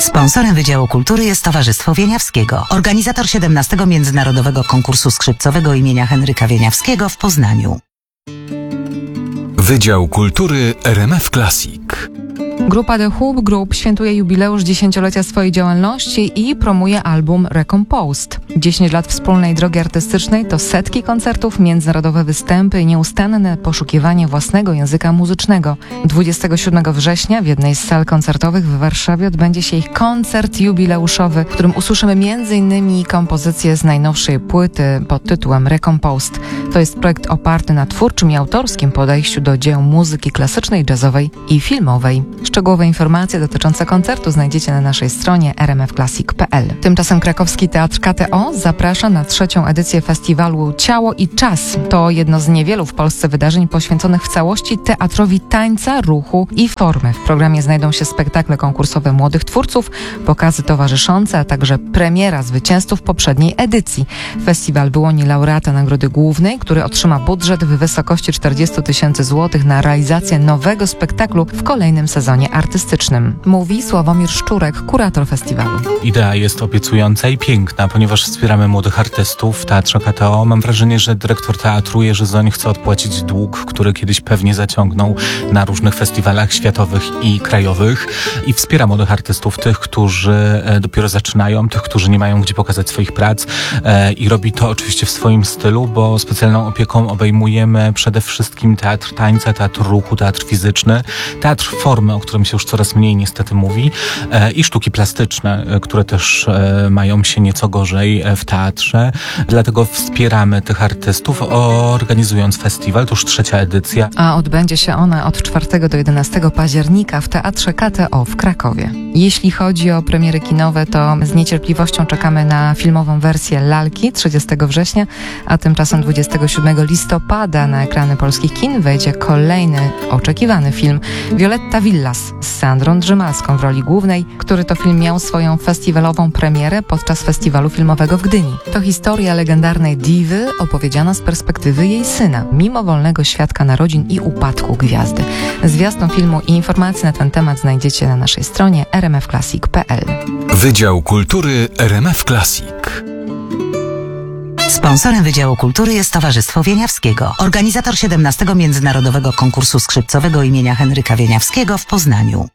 Sponsorem Wydziału Kultury jest Towarzystwo Wieniawskiego, organizator 17. Międzynarodowego Konkursu Skrzypcowego imienia Henryka Wieniawskiego w Poznaniu. Wydział Kultury RMF Classic. Grupa The Hoop Group świętuje jubileusz 10-lecia swojej działalności i promuje album Recomposed. 10 lat wspólnej drogi artystycznej to setki koncertów, międzynarodowe występy i nieustanne poszukiwanie własnego języka muzycznego. 27 września w jednej z sal koncertowych w Warszawie odbędzie się ich koncert jubileuszowy, w którym usłyszymy m.in. kompozycje z najnowszej płyty pod tytułem Recomposed. To jest projekt oparty na twórczym i autorskim podejściu do dzieł muzyki klasycznej, jazzowej i filmowej. Szczegółowe informacje dotyczące koncertu znajdziecie na naszej stronie rmfclassic.pl. Tymczasem krakowski Teatr KTO zaprasza na 3. edycję festiwalu Ciało i Czas. To jedno z niewielu w Polsce wydarzeń poświęconych w całości teatrowi tańca, ruchu i formy. W programie znajdą się spektakle konkursowe młodych twórców, pokazy towarzyszące, a także premiera zwycięzców poprzedniej edycji. Festiwal wyłoni laureata Nagrody Głównej, który otrzyma budżet w wysokości 40 000 złotych na realizację nowego spektaklu w kolejnym sezonie artystycznym. Mówi Sławomir Szczurek, kurator festiwalu. Idea jest obiecująca i piękna, ponieważ wspieramy młodych artystów w Teatrze KTO. Mam wrażenie, że dyrektor teatru Jerzy Zoń chce odpłacić dług, który kiedyś pewnie zaciągnął na różnych festiwalach światowych i krajowych i wspiera młodych artystów, tych, którzy dopiero zaczynają, tych, którzy nie mają gdzie pokazać swoich prac i robi to oczywiście w swoim stylu, bo specjalną opieką obejmujemy przede wszystkim teatr tańca, teatr ruchu, teatr fizyczny, teatr formy, o którym się już coraz mniej niestety mówi, i sztuki plastyczne, które też mają się nieco gorzej w teatrze. Dlatego wspieramy tych artystów, organizując festiwal. To już 3. edycja. A odbędzie się ona od 4 do 11 października w Teatrze KTO w Krakowie. Jeśli chodzi o premiery kinowe, to z niecierpliwością czekamy na filmową wersję Lalki 30 września, a tymczasem 27 listopada na ekrany polskich kin wejdzie kolejny oczekiwany film Violetta Villas z Sandrą Drzymalską w roli głównej, który to film miał swoją festiwalową premierę podczas festiwalu filmowego w Gdyni. To historia legendarnej diwy opowiedziana z perspektywy jej syna, mimowolnego świadka narodzin i upadku gwiazdy. Zwiastun filmu i informacje na ten temat znajdziecie na naszej stronie rmfclassic.pl. Wydział Kultury RMF Classic. Sponsorem Wydziału Kultury jest Towarzystwo Wieniawskiego, organizator 17. Międzynarodowego Konkursu Skrzypcowego imienia Henryka Wieniawskiego w Poznaniu.